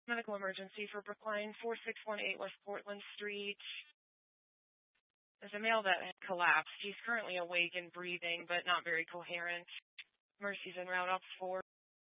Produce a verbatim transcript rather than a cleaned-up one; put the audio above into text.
Medical emergency for Brookline, four six one eight West Portland Street. There's a male that had collapsed. He's currently awake and breathing, but not very coherent. Mercy's en route, Ops four.